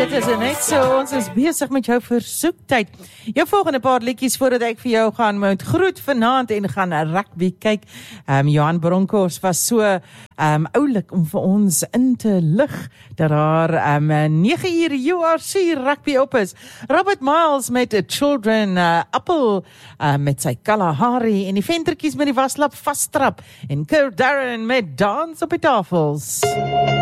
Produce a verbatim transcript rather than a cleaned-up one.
Dit is net so, ons is besig met jou versoektyd. Jou volgende paar liedjies voordat ek vir jou gaan moet groet vanaand en gaan rugby kyk. Um, Johan Bronckhorst was so um, oulik om vir ons in te lig dat daar um, nege uur U R C rugby op is. Robert Miles met Children uh, Apple uh, met sy Kalahari en die ventertjies met die waslap vasttrap en Kurt Darren met Dans op die tafels.